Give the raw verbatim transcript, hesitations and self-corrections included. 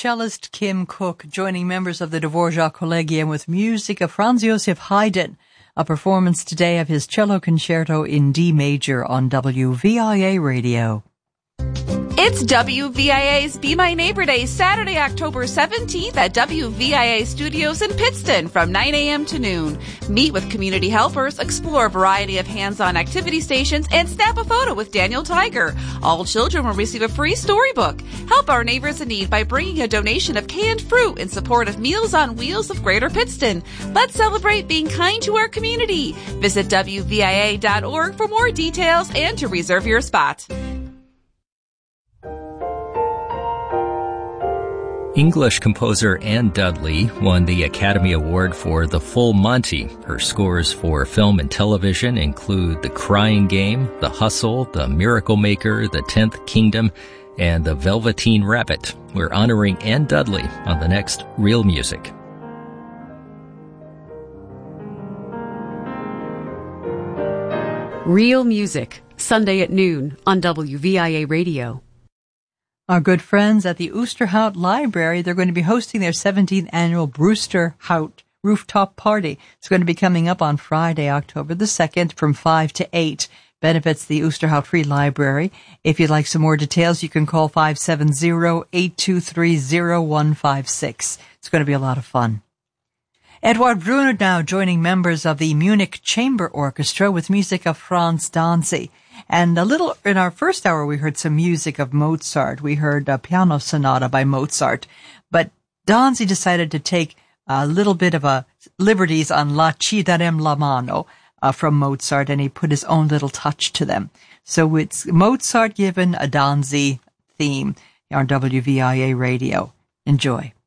cellist Kim Cook joining members of the Dvorak Collegium with music of Franz Joseph Haydn, a performance today of his cello concerto in D major on W V I A Radio. It's W V I A's Be My Neighbor Day, Saturday, October seventeenth at W V I A Studios in Pittston from nine a.m. to noon. Meet with community helpers, explore a variety of hands-on activity stations, and snap a photo with Daniel Tiger. All children will receive a free storybook. Help our neighbors in need by bringing a donation of canned fruit in support of Meals on Wheels of Greater Pittston. Let's celebrate being kind to our community. Visit W V I A dot org for more details and to reserve your spot. English composer Anne Dudley won the Academy Award for The Full Monty. Her scores for film and television include The Crying Game, The Hustle, The Miracle Maker, The Tenth Kingdom, and The Velveteen Rabbit. We're honoring Anne Dudley on the next Real Music. Real Music, Sunday at noon on W V I A Radio. Our good friends at the Oosterhout Library, they're going to be hosting their seventeenth annual Brewster Hout Rooftop Party. It's going to be coming up on Friday, October the second from five to eight. Benefits the Oosterhout Free Library. If you'd like some more details, you can call five seven zero, eight two three, zero one five six. It's going to be a lot of fun. Edward Bruner now joining members of the Munich Chamber Orchestra with music of Franz Danzy. And a little, in our first hour, we heard some music of Mozart. We heard a piano sonata by Mozart. But Danzy decided to take a little bit of a liberties on La Ci darem la mano uh, from Mozart, and he put his own little touch to them. So it's Mozart given a Danzy theme on W V I A Radio. Enjoy.